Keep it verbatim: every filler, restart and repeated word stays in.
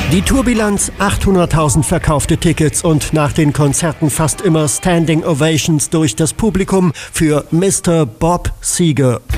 Die Tourbilanz: achthunderttausend verkaufte Tickets und nach den Konzerten fast immer Standing Ovations durch das Publikum für Mister Bob Seger.